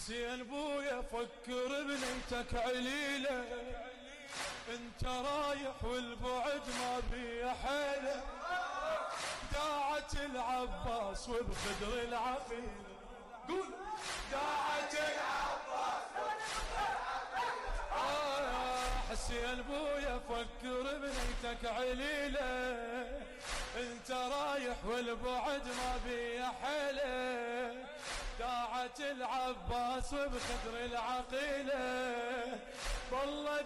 حسين بويا فكر بنيتك عليلة، انت رايح والبعد ما بي حيلة، داعت العباس وبخدر العقيلة. قول داعت العباس حسين بويا فكر بنيتك عليلة، انت رايح والبعد ما بي حيلة، داعت العباس وبخدر العقيلة. والله